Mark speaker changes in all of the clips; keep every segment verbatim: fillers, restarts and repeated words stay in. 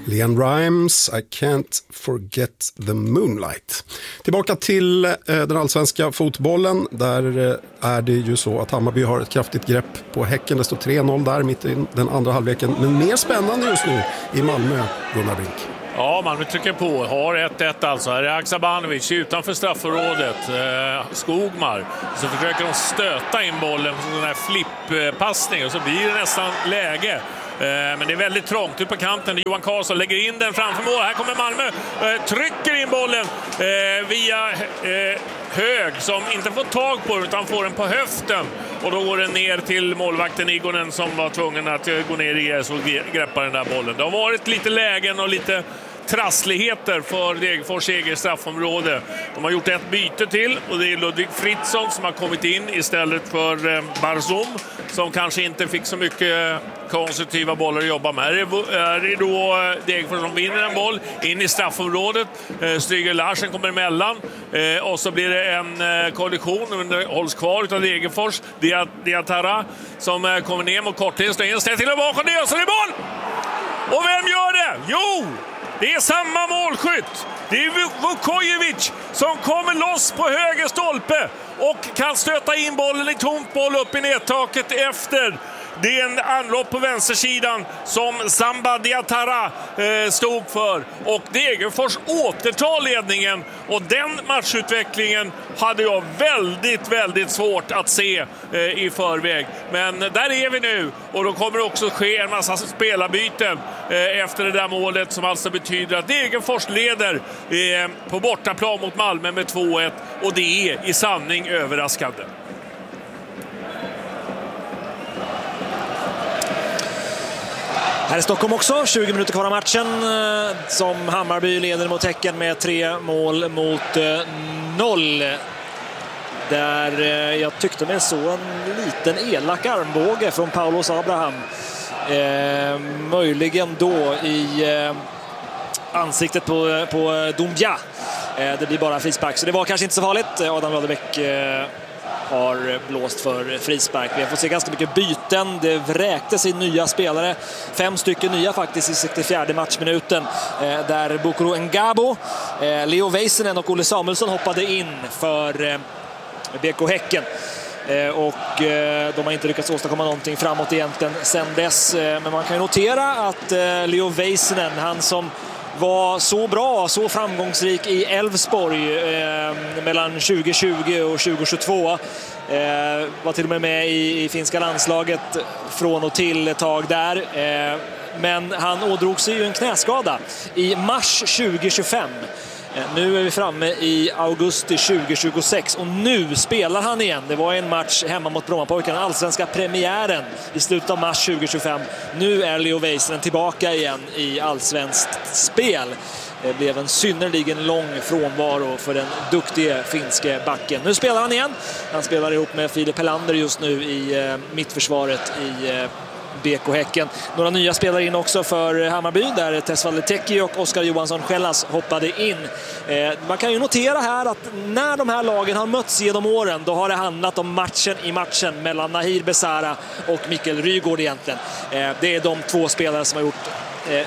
Speaker 1: Leanne Rimes, I can't forget the moonlight. Tillbaka till eh, den allsvenska fotbollen. Där eh, är det ju så att Hammarby har ett kraftigt grepp på Häcken. Det står tre noll där mitt i den andra halvleken. Men mer spännande just nu i Malmö, Gunnar Brink.
Speaker 2: Ja, Malmö trycker på. Har ett ett alltså. Här är Haksabanovic utanför straffområdet. Eh, Skogmar. Så försöker de stöta in bollen på sån här flipppassning. Och så blir det nästan läge. Eh, men det är väldigt trångt ut på kanten. Johan Karlsson lägger in den framför mål. Här kommer Malmö. Eh, trycker in bollen eh, via eh, Hög som inte får tag på den utan får den på höften. Och då går den ner till målvakten Igonen som var tvungen att gå ner i gräs och greppa den där bollen. Det har varit lite lägen och lite trassligheter för Degerfors eget straffområde. De har gjort ett byte till och det är Ludvig Fritzson som har kommit in istället för eh, Barzum som kanske inte fick så mycket konstruktiva bollar att jobba med. Är det då Degerfors som vinner en boll in i straffområdet. Eh, Stryger Larsen kommer emellan eh, och så blir det en eh, kollision men hålls kvar utav Degerfors. Diatara som eh, kommer ner mot korthet står in, ställer till och bakom det och så är det boll! Och vem gör det? Jo! Det är samma målskytt. Det är Vukojevic som kommer loss på höger stolpe och kan stöta in bollen i tomt boll upp i nedtaket efter. Det är en anlopp på vänstersidan som Samba Diatara eh, stod för. Och Degerfors återtar ledningen. Och den matchutvecklingen hade jag väldigt, väldigt svårt att se eh, i förväg. Men där är vi nu. Och då kommer det också ske en massa spelarbyten eh, efter det där målet. Som alltså betyder att Degerfors leder eh, på bortaplan mot Malmö med två ett. Och det är i sanning överraskande.
Speaker 3: Här i Stockholm också, tjugo minuter kvar av matchen som Hammarby leder mot Häcken med tre mål mot noll. Där jag tyckte mig så en liten elak armbåge från Paulos Abraham. Eh, möjligen då i eh, ansiktet på, på Doumbia. Eh, det blir bara frispark, så det var kanske inte så farligt. Adam Ladebäck eh, har blåst för frispark. Vi har fått se ganska mycket byten. Det vräktes in nya spelare. Fem stycken nya faktiskt i sextiofjärde matchminuten. Eh, där Bokoro Ngabo, eh, Leo Väisänen och Olle Samuelsson hoppade in för eh, B K Häcken. Eh, och eh, de har inte lyckats åstadkomma någonting framåt egentligen sen dess. Eh, men man kan ju notera att eh, Leo Väisänen, han som var så bra, så framgångsrik i Elfsborg eh, mellan tjugo tjugo och tjugo tjugotvå. Eh, var till och med med i, i finska landslaget från och till ett tag där. Eh, men han ådrog sig ju en knäskada i mars tjugo tjugofem. Eh, nu är vi framme i augusti tjugo tjugosex och nu spelar han igen. Det var en match hemma mot Brommapojkarna, allsvenska premiären i slutet av mars tjugo tjugofem. Nu är Leo Väisänen tillbaka igen i allsvenskt spel. Det blev en synnerligen lång frånvaro för den duktiga finske backen. Nu spelar han igen. Han spelar ihop med Filip Helander just nu i eh, mittförsvaret i eh, B K Häcken. Några nya spelare in också för Hammarby där Tesfaye Teki och Oskar Johansson Schellas hoppade in. Eh, man kan ju notera här att när de här lagen har mötts genom åren, då har det handlat om matchen i matchen mellan Nahir Besara och Mikael Rygaard egentligen. Eh, det är de två spelare som har gjort eh,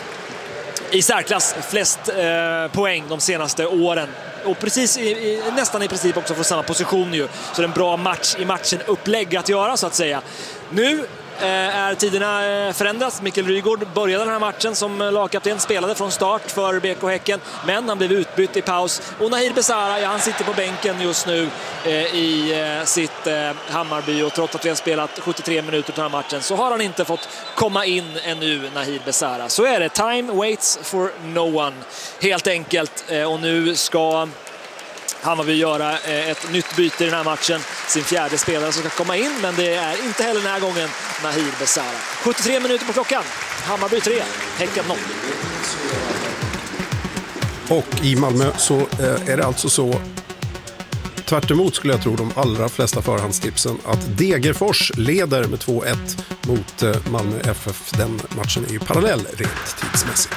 Speaker 3: i särklass flest eh, poäng de senaste åren. Och precis i, i, nästan i princip också för samma position ju. Så det är en bra match i matchen upplägg att göra så att säga. Nu är tiderna förändrats. Mikael Rygaard började den här matchen som lagkapten, spelade från start för B K Häcken, men han blev utbytt i paus. Och Nahir Besara, ja, han sitter på bänken just nu eh, i eh, sitt eh, Hammarby, och trots att vi har spelat sjuttiotre minuter den här matchen så har han inte fått komma in ännu, Nahir Besara. Så är det, time waits for no one helt enkelt, eh, och nu ska Hammarby göra ett nytt byte i den här matchen. Sin fjärde spelare som ska komma in, men det är inte heller den här gången Nahir Besara. sjuttiotre minuter på klockan. Hammarby tre, Häcken noll.
Speaker 1: Och i Malmö så är det alltså så, tvärt emot skulle jag tro de allra flesta förhandstipsen, att Degerfors leder med två ett mot Malmö F F. Den matchen är ju parallell rent tidsmässigt.